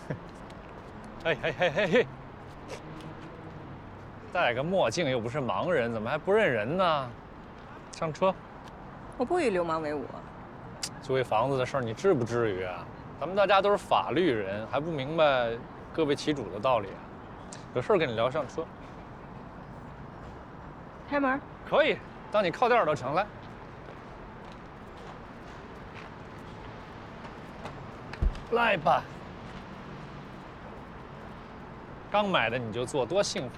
嘿，戴个墨镜又不是盲人，怎么还不认人呢？上车。 我不与流氓为伍。 租一房子的事儿，你至不至于啊？咱们大家都是法律人，还不明白各为其主的道理啊？有事儿跟你聊，上车。 开门。 可以，当你靠垫都成。来。来吧。刚买的你就坐，多幸福。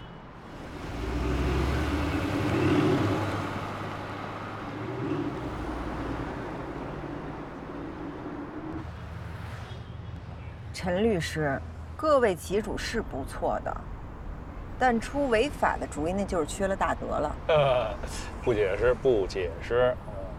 陈律师，各为其主是不错的，但出违法的主意那就是缺了大德了。 不解释，不解释。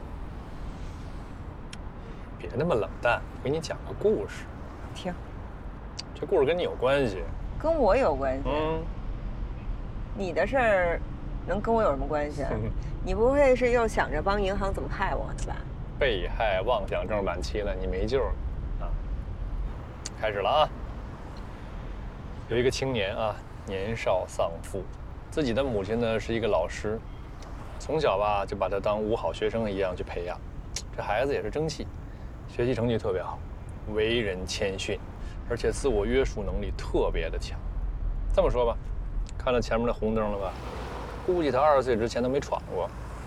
别那么冷淡，我给你讲个故事。 听， 这故事跟你有关系。 跟我有关系。你的事儿能跟我有什么关系啊？你不会是又想着帮银行怎么害我的吧？ 被害妄想症晚期了，你没救了啊！开始了啊！有一个青年啊，年少丧父，自己的母亲呢是一个老师，从小吧就把他当五好学生一样去培养。这孩子也是争气，学习成绩特别好，为人谦逊，而且自我约束能力特别的强。这么说吧，看到前面的红灯了吧？估计他20岁之前都没闯过。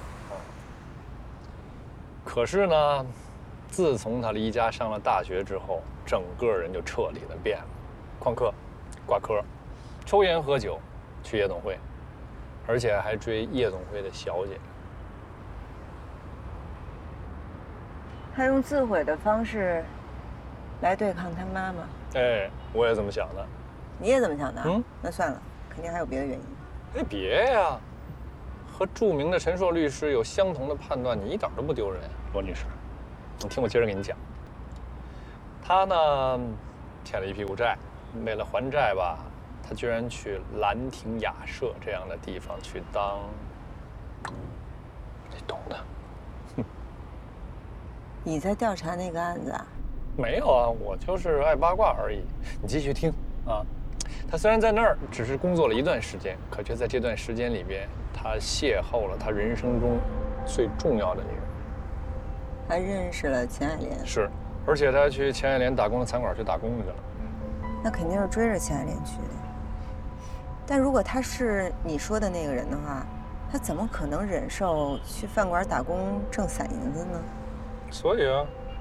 可是呢，自从他离家上了大学之后，整个人就彻底的变了，旷课、挂科、抽烟喝酒、去夜总会，而且还追夜总会的小姐。 他用自毁的方式来对抗他妈妈。 哎，我也这么想的。 你也这么想的？那算了，肯定还有别的原因。 哎，别呀，和著名的陈硕律师有相同的判断，你一点都不丢人。罗女士，你听我接着给你讲。他呢，欠了一屁股债，为了还债吧，他居然去兰亭雅舍这样的地方去当，你懂的。 你在调查那个案子啊？ 没有啊，我就是爱八卦而已。你继续听啊。他虽然在那儿只是工作了一段时间，可却在这段时间里边，他邂逅了他人生中最重要的女人。 还认识了钱爱莲。 是，而且他还去钱爱莲打工的餐馆去打工去了。 那肯定是追着钱爱莲去的。但如果他是你说的那个人的话，他怎么可能忍受去饭馆打工挣散银子呢？ 所以啊，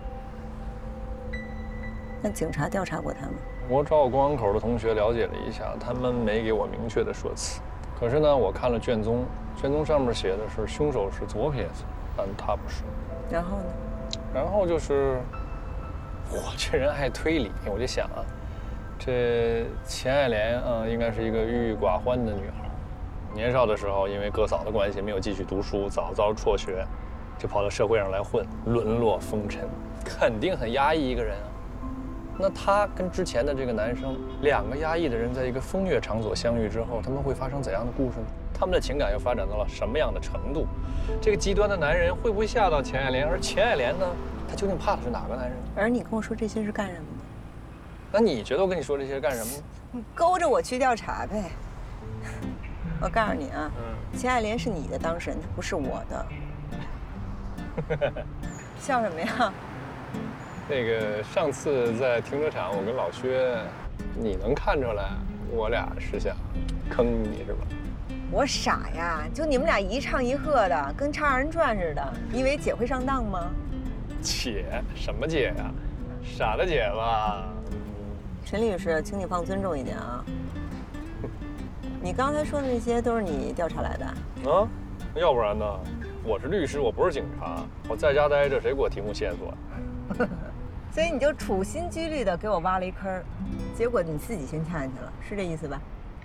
那警察调查过他吗？ 我找我公安口的同学了解了一下，他们没给我明确的说辞。可是呢，我看了卷宗，卷宗上面写的是凶手是左撇子，但他不是。 然后呢？ 然后就是我这人爱推理，我就想啊，这钱爱莲啊，应该是一个郁郁寡欢的女孩。年少的时候，因为哥嫂的关系，没有继续读书，早早辍学，就跑到社会上来混，沦落风尘，肯定很压抑一个人啊。那他跟之前的这个男生，两个压抑的人在一个风月场所相遇之后，他们会发生怎样的故事呢？他们的情感又发展到了什么样的程度？这个极端的男人会不会吓到钱爱莲？而钱爱莲呢，他究竟怕的是哪个男人？ 而你跟我说这些是干什么的？ 那你觉得我跟你说这些干什么呢？ 你勾着我去调查呗。我告诉你啊，钱爱莲是你的当事人，她不是我的。笑什么呀？ 那个上次在停车场，我跟老薛，你能看出来我俩是想坑你是吧？ 我傻呀，就你们俩一唱一和的，跟唱二人转似的。你以为姐会上当吗？ 姐？什么姐呀？傻的姐吧。 陈律师，请你放尊重一点啊。你刚才说的这些都是你调查来的啊？要不然呢？我是律师，我不是警察，我在家待着，谁给我提供线索？ 所以你就处心积虑的给我挖了一坑，结果你自己先跳下去了，是这意思吧？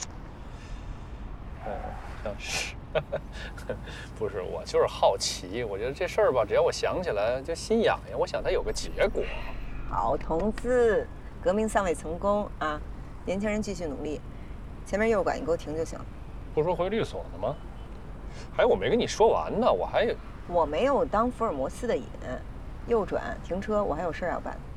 像是。 不是，我就是好奇，我觉得这事儿吧，只要我想起来就心痒痒，我想它有个结果。 好，同志，革命尚未成功啊，年轻人继续努力，前面右拐你给我停就行了。 不说回律所呢吗？还有我没跟你说完呢，我没有当福尔摩斯的瘾，右转停车，我还有事要办。